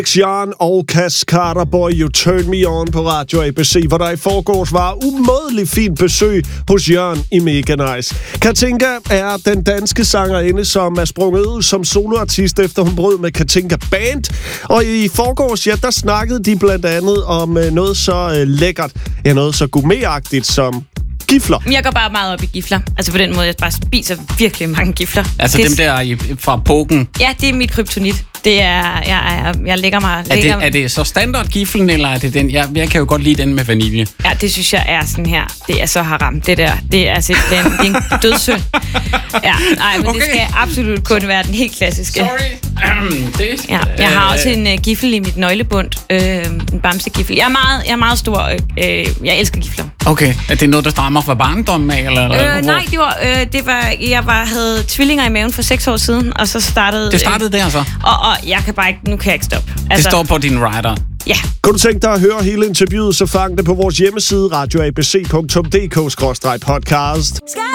Jørgen og Cascada Boy, You Turn Me On på Radio ABC, hvor der i forgårs var umådelig fint besøg hos Jørgen i Mega Nice. Katinka er den danske sangerinde, som er sprunget ud som soloartist, efter hun brød med Katinka Band. Og i forgårs, ja, der snakkede de blandt andet om noget så lækkert, ja, noget så gourmetagtigt som gifler. Jeg går bare meget op i gifler. Altså på den måde, jeg bare spiser virkelig mange gifler. Altså dem der fra poken? Ja, det er mit kryptonit. Det er, jeg lægger mig... Er det så standardgiflen, eller er det den? Jeg kan jo godt lide den med vanilje. Ja, det synes jeg er sådan her. Det er så haram, det der. Det er simpelthen det er en dødssynd. Ja, nej, men okay. Det skal absolut kun være den helt klassiske. Sorry. Ja, jeg har også en giffel i mit nøglebund. En bamsegiffel. Jeg er meget stor. Jeg elsker gifler. Okay. Er det noget, der stammer fra barndommen af? Nej, jeg havde tvillinger i maven for 6 år siden, og så startede... Det startede der så? Og jeg kan bare ikke... Nu kan jeg ikke stoppe. Altså, det står på din rider? Ja. Kunne du tænke dig at høre hele interviewet, så fang det på vores hjemmeside radioabc.dk/podcast.